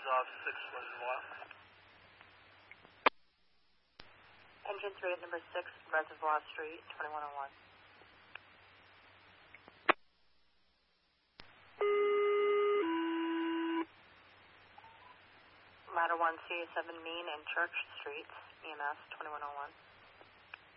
off 6 Reservoir. Engine 3 at number 6 Reservoir Street, 2101. Ladder 1C7 Mean and Church Streets, EMS 2101.